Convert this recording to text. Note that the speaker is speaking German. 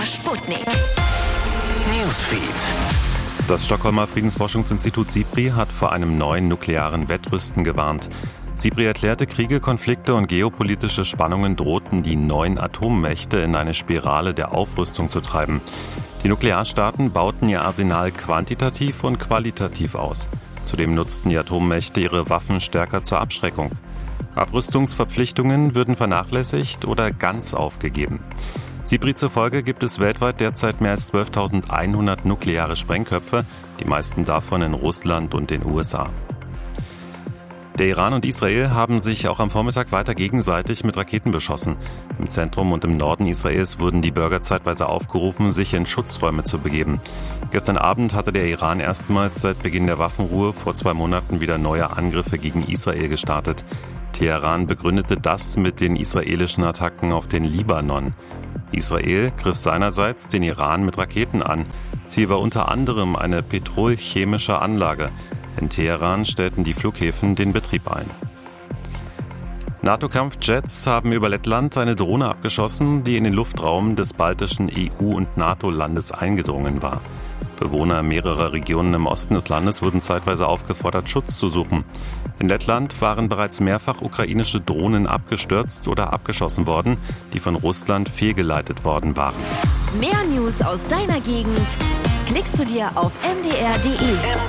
Sputnik Newsfeed. Das Stockholmer Friedensforschungsinstitut SIPRI hat vor einem neuen nuklearen Wettrüsten gewarnt. SIPRI erklärte, Kriege, Konflikte und geopolitische Spannungen drohten die neuen Atommächte in eine Spirale der Aufrüstung zu treiben. Die Nuklearstaaten bauten ihr Arsenal quantitativ und qualitativ aus. Zudem nutzten die Atommächte ihre Waffen stärker zur Abschreckung. Abrüstungsverpflichtungen würden vernachlässigt oder ganz aufgegeben. SIPRI zufolge gibt es weltweit derzeit mehr als 12.100 nukleare Sprengköpfe, die meisten davon in Russland und den USA. Der Iran und Israel haben sich auch am Vormittag weiter gegenseitig mit Raketen beschossen. Im Zentrum und im Norden Israels wurden die Bürger zeitweise aufgerufen, sich in Schutzräume zu begeben. Gestern Abend hatte der Iran erstmals seit Beginn der Waffenruhe vor 2 Monaten wieder neue Angriffe gegen Israel gestartet. Teheran begründete das mit den israelischen Attacken auf den Libanon. Israel griff seinerseits den Iran mit Raketen an. Ziel war unter anderem eine petrolchemische Anlage. In Teheran stellten die Flughäfen den Betrieb ein. NATO-Kampfjets haben über Lettland eine Drohne abgeschossen, die in den Luftraum des baltischen EU- und NATO-Landes eingedrungen war. Bewohner mehrerer Regionen im Osten des Landes wurden zeitweise aufgefordert, Schutz zu suchen. In Lettland waren bereits mehrfach ukrainische Drohnen abgestürzt oder abgeschossen worden, die von Russland fehlgeleitet worden waren. Mehr News aus deiner Gegend klickst du dir auf mdr.de.